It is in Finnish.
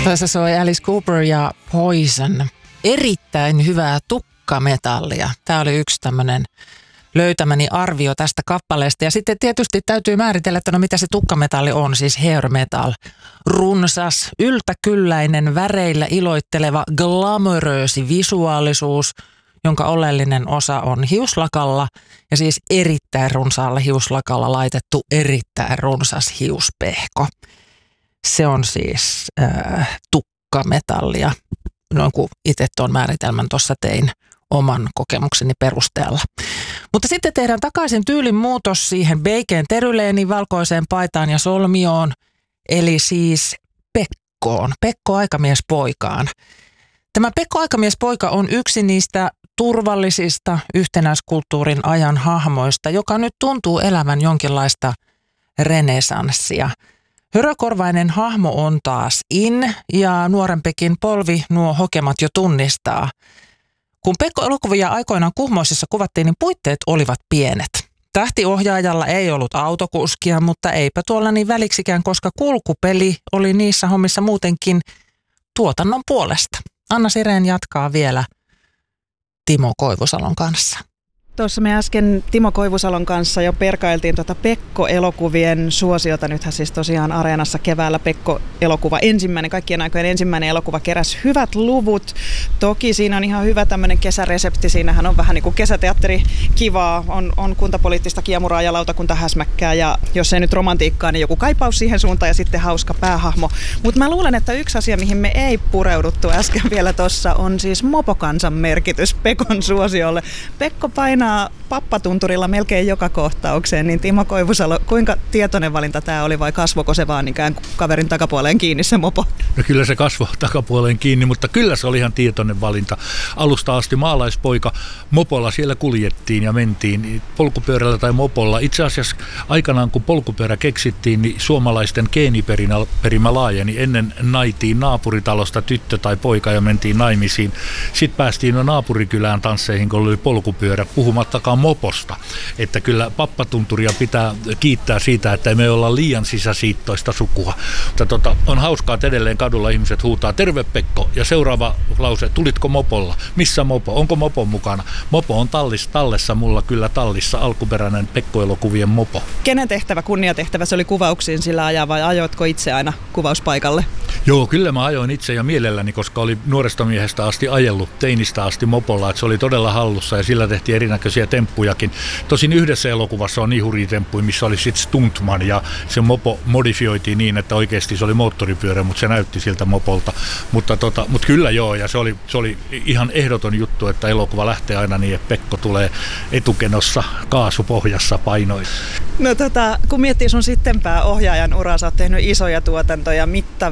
Tässä soi Alice Cooper ja Poison. Erittäin hyvää tukkametallia. Tämä oli yksi tämmöinen löytämäni arvio tästä kappaleesta. Ja sitten tietysti täytyy määritellä, että no mitä se tukkametalli on, siis hair metal. Runsas, yltäkylläinen, väreillä iloitteleva, glamoröösi visuaalisuus, jonka oleellinen osa on hiuslakalla ja siis erittäin runsaalla hiuslakalla laitettu erittäin runsas hiuspehko. Se on siis tukkametallia, noin kuin itse tuon määritelmän tuossa tein oman kokemukseni perusteella. Mutta sitten tehdään takaisin tyylin muutos siihen beikeen teryleeni, valkoiseen paitaan ja solmioon, eli siis Pekkoon, Pekko Aikamiespoikaan. Tämä Pekko Aikamiespoika on yksi niistä turvallisista yhtenäiskulttuurin ajan hahmoista, joka nyt tuntuu elävän jonkinlaista renesanssia. Hörökorvainen hahmo on taas in ja nuorempikin polvi nuo hokemat jo tunnistaa. Kun Pekko-elokuvia aikoinaan Kuhmoisissa kuvattiin, niin puitteet olivat pienet. Tähtiohjaajalla ei ollut autokuskia, mutta eipä tuolla niin väliksikään, koska kulkupeli oli niissä hommissa muutenkin tuotannon puolesta. Anna Sireen jatkaa vielä Timo Koivusalon kanssa. Tuossa me äsken Timo Koivusalon kanssa jo perkailtiin Pekko-elokuvien suosiota. Nythän siis tosiaan Areenassa keväällä Pekko-elokuva kaikkien aikojen ensimmäinen elokuva keräsi hyvät luvut. Toki siinä on ihan hyvä tämmöinen kesäresepti. Siinähän on vähän niin kuin kesäteatteri kivaa. On kuntapoliittista kiemuraa ja lautakuntahäsmäkkää. Ja jos ei nyt romantiikkaa, niin joku kaipaus siihen suuntaan ja sitten hauska päähahmo. Mutta mä luulen, että yksi asia, mihin me ei pureuduttu äsken vielä tuossa, on siis mopokansan merkitys Pekon suosiolle. Pekko painaa pappatunturilla melkein joka kohtaukseen, niin Timo Koivusalo, kuinka tietoinen valinta tämä oli vai kasvoiko se vaan ikään kuin kaverin takapuoleen kiinni se mopo? No kyllä se kasvoi takapuoleen kiinni, mutta kyllä se oli ihan tietoinen valinta. Alusta asti maalaispoika, mopolla siellä kuljettiin ja mentiin polkupyörällä tai mopolla. Itse asiassa aikanaan kun polkupyörä keksittiin, niin suomalaisten geeniperimä laajeni. Ennen naitiin naapuritalosta tyttö tai poika ja mentiin naimisiin. Sitten päästiin jo naapurikylään tansseihin, kun oli polkupyörä, puhumattakaan moposta. Että kyllä pappatunturia pitää kiittää siitä, että me olla liian sisäsiittoista sukua. Mutta on hauskaa, että edelleen kadulla ihmiset huutaa terve Pekko ja seuraava lause, tulitko mopolla? Missä mopo? Onko mopo mukana? Mopo on tallessa, mulla kyllä tallissa, alkuperäinen Pekko-elokuvien mopo. Kenen tehtävä, kunniatehtävä se oli kuvauksiin sillä ajaa vai ajoitko itse aina kuvauspaikalle? Joo, kyllä mä ajoin itse ja mielelläni, koska oli nuoresta miehestä asti ajellut, teinistä asti mopolla, että se oli todella hallussa ja sillä tehtiin erinäköisiä temppujakin. Tosin yhdessä elokuvassa on niin hurjia temppuja, missä oli sitten stuntman ja se mopo modifioitiin niin, että oikeasti se oli moottoripyörä, mutta se näytti siltä mopolta. Mutta kyllä joo, ja se oli ihan ehdoton juttu, että elokuva lähtee aina niin, että Pekko tulee etukenossa kaasupohjassa painoin. No kun miettii sun sittenpää ohjaajan uraa, sä oot tehnyt isoja tuotantoja, mittavia